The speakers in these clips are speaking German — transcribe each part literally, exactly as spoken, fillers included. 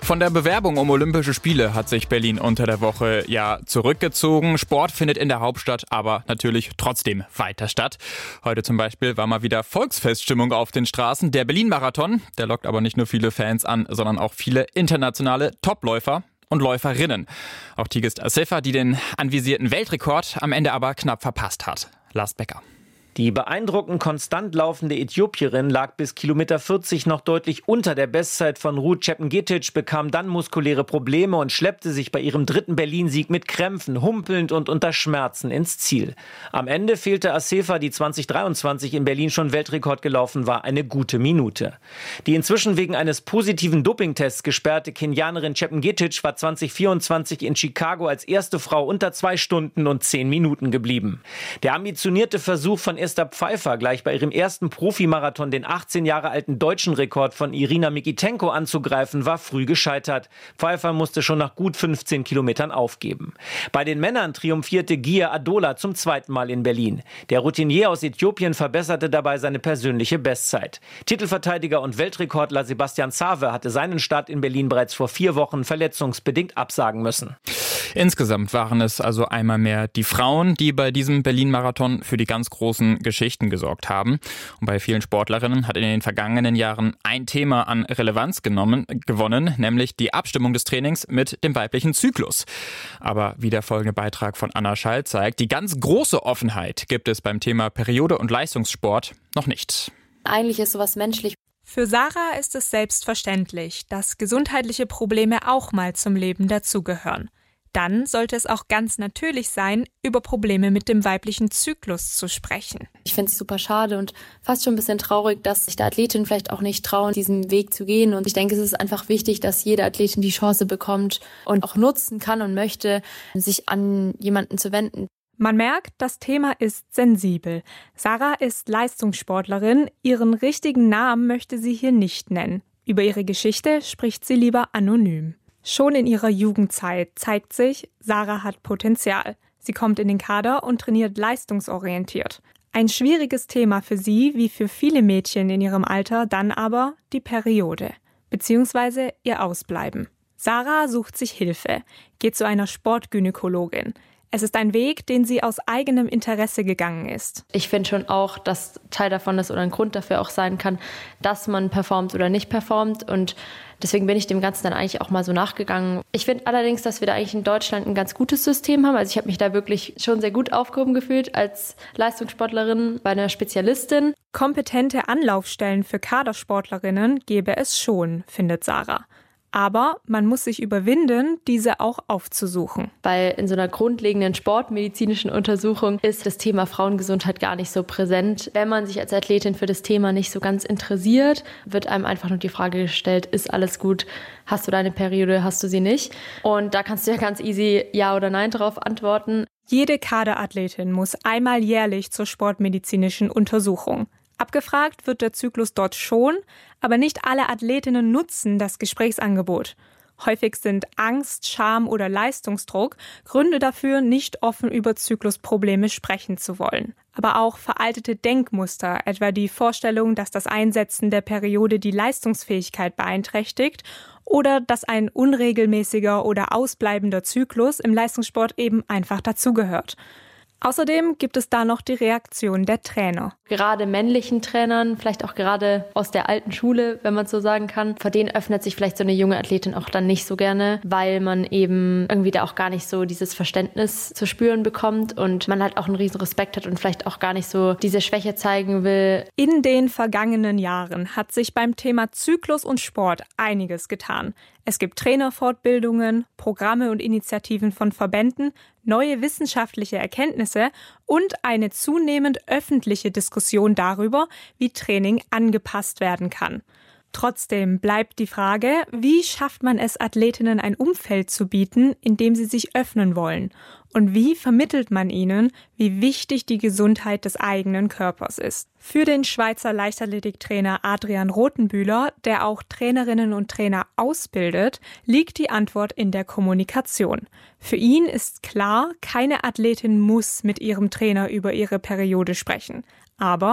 Von der Bewerbung um Olympische Spiele hat sich Berlin unter der Woche ja zurückgezogen. Sport findet in der Hauptstadt aber natürlich trotzdem weiter statt. Heute zum Beispiel war mal wieder Volksfeststimmung auf den Straßen. Der Berlin-Marathon, der lockt aber nicht nur viele Fans an, sondern auch viele internationale Topläufer und Läuferinnen. Auch Tigist Assefa, die den anvisierten Weltrekord am Ende aber knapp verpasst hat. Lars Becker. Die beeindruckend konstant laufende Äthiopierin lag bis Kilometer vierzig noch deutlich unter der Bestzeit von Ruth Chepngetich, bekam dann muskuläre Probleme und schleppte sich bei ihrem dritten Berlin-Sieg mit Krämpfen, humpelnd und unter Schmerzen ins Ziel. Am Ende fehlte Assefa, die zwanzig dreiundzwanzig in Berlin schon Weltrekord gelaufen war, eine gute Minute. Die inzwischen wegen eines positiven Dopingtests gesperrte Kenianerin Chepngetich war zwanzig vierundzwanzig in Chicago als erste Frau unter zwei Stunden und zehn Minuten geblieben. Der ambitionierte Versuch von Esther Pfeiffer, gleich bei ihrem ersten Profimarathon den achtzehn Jahre alten deutschen Rekord von Irina Mikitenko anzugreifen, war früh gescheitert. Pfeiffer musste schon nach gut fünfzehn Kilometern aufgeben. Bei den Männern triumphierte Gia Adola zum zweiten Mal in Berlin. Der Routinier aus Äthiopien verbesserte dabei seine persönliche Bestzeit. Titelverteidiger und Weltrekordler Sebastian Sawe hatte seinen Start in Berlin bereits vor vier Wochen verletzungsbedingt absagen müssen. Insgesamt waren es also einmal mehr die Frauen, die bei diesem Berlin-Marathon für die ganz großen Geschichten gesorgt haben. Und bei vielen Sportlerinnen hat in den vergangenen Jahren ein Thema an Relevanz genommen, gewonnen, nämlich die Abstimmung des Trainings mit dem weiblichen Zyklus. Aber wie der folgende Beitrag von Anna Schall zeigt, die ganz große Offenheit gibt es beim Thema Periode und Leistungssport noch nicht. Eigentlich ist sowas menschlich. Für Sarah ist es selbstverständlich, dass gesundheitliche Probleme auch mal zum Leben dazugehören. Dann sollte es auch ganz natürlich sein, über Probleme mit dem weiblichen Zyklus zu sprechen. Ich finde es super schade und fast schon ein bisschen traurig, dass sich der Athletin vielleicht auch nicht trauen, diesen Weg zu gehen. Und ich denke, es ist einfach wichtig, dass jede Athletin die Chance bekommt und auch nutzen kann und möchte, sich an jemanden zu wenden. Man merkt, das Thema ist sensibel. Sarah ist Leistungssportlerin. Ihren richtigen Namen möchte sie hier nicht nennen. Über ihre Geschichte spricht sie lieber anonym. Schon in ihrer Jugendzeit zeigt sich, Sarah hat Potenzial. Sie kommt in den Kader und trainiert leistungsorientiert. Ein schwieriges Thema für sie, wie für viele Mädchen in ihrem Alter, dann aber die Periode, beziehungsweise ihr Ausbleiben. Sarah sucht sich Hilfe, geht zu einer Sportgynäkologin. Es ist ein Weg, den sie aus eigenem Interesse gegangen ist. Ich finde schon auch, dass Teil davon ist oder ein Grund dafür auch sein kann, dass man performt oder nicht performt. Und deswegen bin ich dem Ganzen dann eigentlich auch mal so nachgegangen. Ich finde allerdings, dass wir da eigentlich in Deutschland ein ganz gutes System haben. Also ich habe mich da wirklich schon sehr gut aufgehoben gefühlt als Leistungssportlerin bei einer Spezialistin. Kompetente Anlaufstellen für Kadersportlerinnen gäbe es schon, findet Sarah. Aber man muss sich überwinden, diese auch aufzusuchen. Weil in so einer grundlegenden sportmedizinischen Untersuchung ist das Thema Frauengesundheit gar nicht so präsent. Wenn man sich als Athletin für das Thema nicht so ganz interessiert, wird einem einfach nur die Frage gestellt, ist alles gut? Hast du deine Periode, hast du sie nicht? Und da kannst du ja ganz easy Ja oder Nein drauf antworten. Jede Kaderathletin muss einmal jährlich zur sportmedizinischen Untersuchung. Abgefragt wird der Zyklus dort schon, aber nicht alle Athletinnen nutzen das Gesprächsangebot. Häufig sind Angst, Scham oder Leistungsdruck Gründe dafür, nicht offen über Zyklusprobleme sprechen zu wollen. Aber auch veraltete Denkmuster, etwa die Vorstellung, dass das Einsetzen der Periode die Leistungsfähigkeit beeinträchtigt oder dass ein unregelmäßiger oder ausbleibender Zyklus im Leistungssport eben einfach dazugehört. Außerdem gibt es da noch die Reaktion der Trainer. Gerade männlichen Trainern, vielleicht auch gerade aus der alten Schule, wenn man so sagen kann, vor denen öffnet sich vielleicht so eine junge Athletin auch dann nicht so gerne, weil man eben irgendwie da auch gar nicht so dieses Verständnis zu spüren bekommt und man halt auch einen riesen Respekt hat und vielleicht auch gar nicht so diese Schwäche zeigen will. In den vergangenen Jahren hat sich beim Thema Zyklus und Sport einiges getan. Es gibt Trainerfortbildungen, Programme und Initiativen von Verbänden, neue wissenschaftliche Erkenntnisse und eine zunehmend öffentliche Diskussion darüber, wie Training angepasst werden kann. Trotzdem bleibt die Frage, wie schafft man es, Athletinnen ein Umfeld zu bieten, in dem sie sich öffnen wollen? Und wie vermittelt man ihnen, wie wichtig die Gesundheit des eigenen Körpers ist? Für den Schweizer Leichtathletiktrainer Adrian Rothenbühler, der auch Trainerinnen und Trainer ausbildet, liegt die Antwort in der Kommunikation. Für ihn ist klar, keine Athletin muss mit ihrem Trainer über ihre Periode sprechen. Aber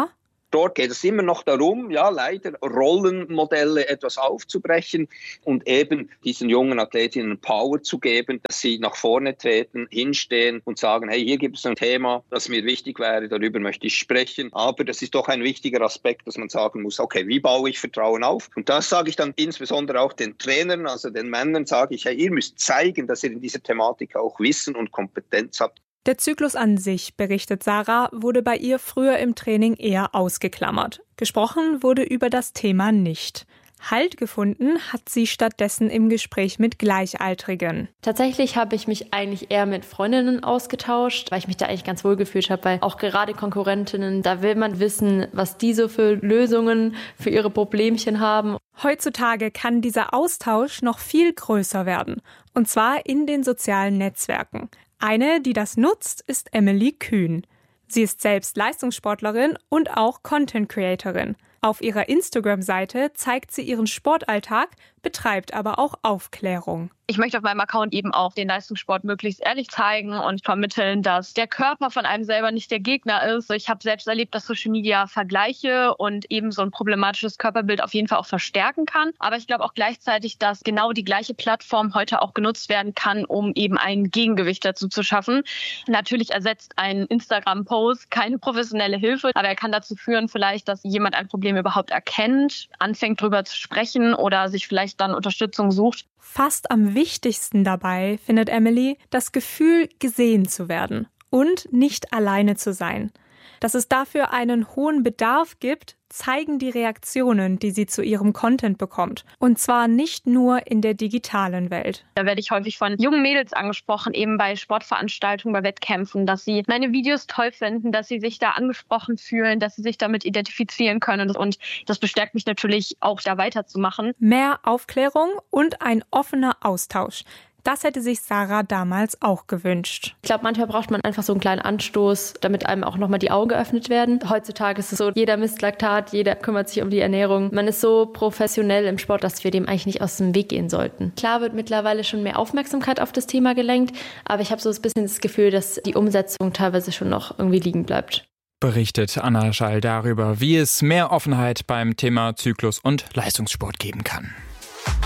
Dort geht es immer noch darum, ja leider Rollenmodelle etwas aufzubrechen und eben diesen jungen Athletinnen Power zu geben, dass sie nach vorne treten, hinstehen und sagen, hey, hier gibt es ein Thema, das mir wichtig wäre, darüber möchte ich sprechen. Aber das ist doch ein wichtiger Aspekt, dass man sagen muss, okay, wie baue ich Vertrauen auf? Und das sage ich dann insbesondere auch den Trainern, also den Männern, sage ich, hey, ihr müsst zeigen, dass ihr in dieser Thematik auch Wissen und Kompetenz habt. Der Zyklus an sich, berichtet Sarah, wurde bei ihr früher im Training eher ausgeklammert. Gesprochen wurde über das Thema nicht. Halt gefunden hat sie stattdessen im Gespräch mit Gleichaltrigen. Tatsächlich habe ich mich eigentlich eher mit Freundinnen ausgetauscht, weil ich mich da eigentlich ganz wohl gefühlt habe, weil auch gerade Konkurrentinnen, da will man wissen, was die so für Lösungen für ihre Problemchen haben. Heutzutage kann dieser Austausch noch viel größer werden, und zwar in den sozialen Netzwerken. Eine, die das nutzt, ist Emily Kühn. Sie ist selbst Leistungssportlerin und auch Content-Creatorin. Auf ihrer Instagram-Seite zeigt sie ihren Sportalltag, betreibt aber auch Aufklärung. Ich möchte auf meinem Account eben auch den Leistungssport möglichst ehrlich zeigen und vermitteln, dass der Körper von einem selber nicht der Gegner ist. Ich habe selbst erlebt, dass Social Media Vergleiche und eben so ein problematisches Körperbild auf jeden Fall auch verstärken kann. Aber ich glaube auch gleichzeitig, dass genau die gleiche Plattform heute auch genutzt werden kann, um eben ein Gegengewicht dazu zu schaffen. Natürlich ersetzt ein Instagram-Post keine professionelle Hilfe, aber er kann dazu führen vielleicht, dass jemand ein Problem überhaupt erkennt, anfängt drüber zu sprechen oder sich vielleicht dann Unterstützung sucht. Fast am wichtigsten dabei findet Emily das Gefühl, gesehen zu werden und nicht alleine zu sein. Dass es dafür einen hohen Bedarf gibt, zeigen die Reaktionen, die sie zu ihrem Content bekommt. Und zwar nicht nur in der digitalen Welt. Da werde ich häufig von jungen Mädels angesprochen, eben bei Sportveranstaltungen, bei Wettkämpfen, dass sie meine Videos toll finden, dass sie sich da angesprochen fühlen, dass sie sich damit identifizieren können. Und das bestärkt mich natürlich auch, da weiterzumachen. Mehr Aufklärung und ein offener Austausch. Das hätte sich Sarah damals auch gewünscht. Ich glaube, manchmal braucht man einfach so einen kleinen Anstoß, damit einem auch nochmal die Augen geöffnet werden. Heutzutage ist es so, jeder misst Laktat, jeder kümmert sich um die Ernährung. Man ist so professionell im Sport, dass wir dem eigentlich nicht aus dem Weg gehen sollten. Klar wird mittlerweile schon mehr Aufmerksamkeit auf das Thema gelenkt, aber ich habe so ein bisschen das Gefühl, dass die Umsetzung teilweise schon noch irgendwie liegen bleibt. Berichtet Anna Schall darüber, wie es mehr Offenheit beim Thema Zyklus und Leistungssport geben kann.